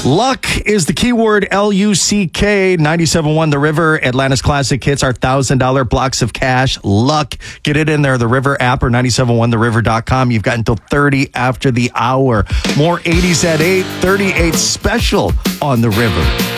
Luck is the keyword, L-U-C-K, 97.1 The River, Atlanta's classic hits, our $1,000 blocks of cash. Luck. Get it in there, the River app or 971theriver.com. You've got until 30 after the hour. More 80s at 8, 38 special on The River.